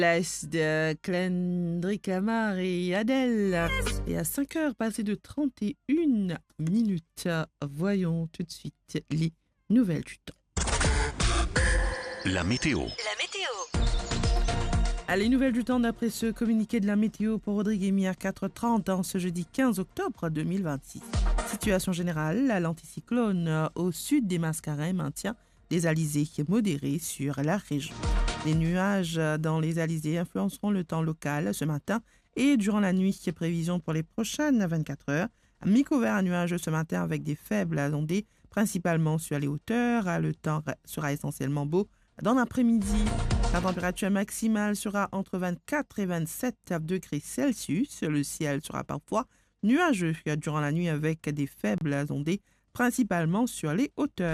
Laisse de Kendrick Lamar et Adèle. Et à 5h passées de 31 minutes, voyons tout de suite les nouvelles du temps. La météo. Les nouvelles du temps d'après ce communiqué de la météo pour Rodrigue et Mia 4h30 en ce jeudi 15 octobre 2026. Situation générale, l'anticyclone au sud des Mascareins maintient des alizés modérés sur la région. Les nuages dans les alizés influenceront le temps local ce matin et durant la nuit. Prévision pour les prochaines 24 heures. Mi-couvert à nuages ce matin avec des faibles ondées, principalement sur les hauteurs. Le temps sera essentiellement beau dans l'après-midi. La température maximale sera entre 24 et 27 degrés Celsius. Le ciel sera parfois nuageux durant la nuit avec des faibles ondées, principalement sur les hauteurs.